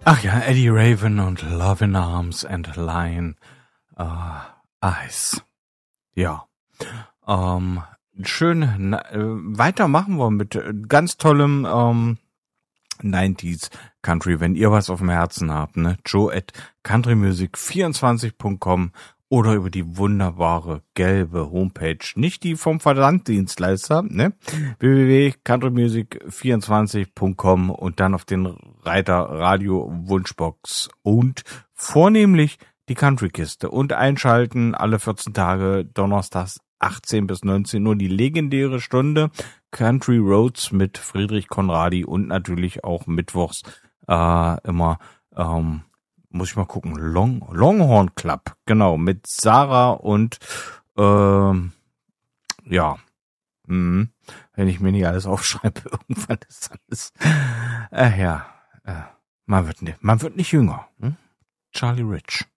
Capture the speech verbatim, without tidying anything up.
Ach ja, Eddie Raven und Love in Arms and Lion uh, Eyes. Ja. Ähm, schön, na, äh, weiter machen wir mit äh, ganz tollem ähm, neunziger Country, wenn ihr was auf dem Herzen habt, ne? Joe at countrymusic vierundzwanzig punkt com oder über die wunderbare gelbe Homepage, nicht die vom Versanddienstleister, ne? w w w punkt countrymusic vierundzwanzig punkt com und dann auf den Reiter Radio Wunschbox und vornehmlich die Countrykiste und einschalten alle vierzehn Tage donnerstags achtzehn bis neunzehn Uhr die legendäre Stunde Country Roads mit Friedrich Conradi und natürlich auch mittwochs äh, immer, ähm, muss ich mal gucken, Long, Longhorn Club, genau, mit Sarah und ähm, ja, mh, wenn ich mir nicht alles aufschreibe, irgendwann ist alles, äh, ja, äh, man wird nicht, man wird nicht jünger, hm? Charlie Rich.